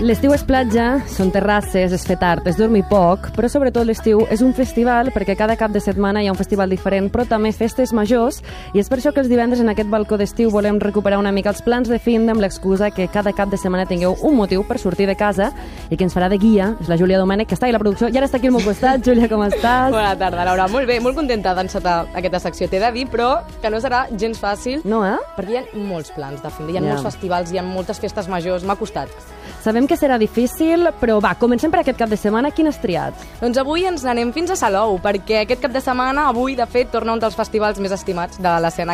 L'estiu és platja, són terrasses, és fer tard, és dormir poc, però sobretot l'estiu és un festival perquè cada cap de setmana hi ha un festival diferent, però també festes majors, i és per això que els divendres en aquest balcó d'estiu volem recuperar una mica els plans de fin amb l'excusa que cada cap de setmana tingueu un motiu per sortir de casa, i que ens farà de guia és la Júlia Domènech, que està a la producció i ara està aquí al meu costat. Júlia, com estàs? Bona tarda, Laura. Molt bé, molt contenta d'encetar aquesta secció. T'he de dir, però, que no serà gens fàcil. No, Perquè hi ha molts plans de fin de, hi ha molts festivals, hi ha moltes festes majors, m'ha costat. Sabem que serà difícil, però va, comencem per aquest cap de setmana. Quin has triat? Doncs avui ens n'anem fins a Salou, perquè aquest cap de setmana, avui, de fet, torna un dels festivals més estimats de l'escena